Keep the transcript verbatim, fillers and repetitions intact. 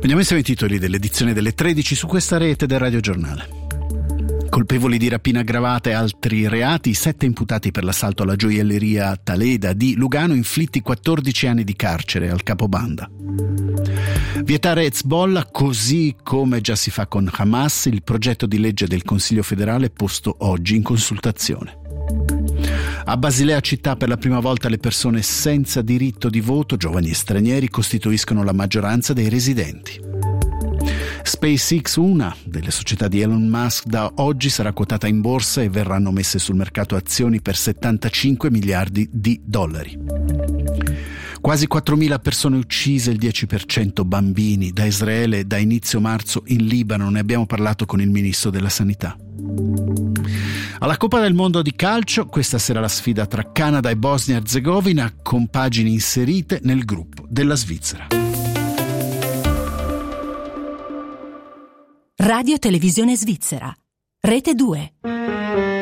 Andiamo insieme ai titoli dell'edizione delle tredici su questa rete del Radio Giornale. Colpevoli di rapina aggravata e altri reati, sette imputati per l'assalto alla gioielleria Taleda di Lugano, inflitti quattordici anni di carcere al capobanda. Vietare Hezbollah così come già si fa con Hamas, il progetto di legge del Consiglio federale posto oggi in consultazione. A Basilea città per la prima volta le persone senza diritto di voto, giovani e stranieri, costituiscono la maggioranza dei residenti. SpaceX, una delle società di Elon Musk, da oggi sarà quotata in borsa e verranno messe sul mercato azioni per settantacinque miliardi di dollari. Quasi quattromila persone uccise, il dieci per cento bambini, da Israele da inizio marzo in Libano. Ne abbiamo parlato con il ministro della Sanità. Alla Coppa del Mondo di calcio, questa sera la sfida tra Canada e Bosnia-Erzegovina, con pagine inserite nel gruppo della Svizzera. Radio Televisione Svizzera, Rete due.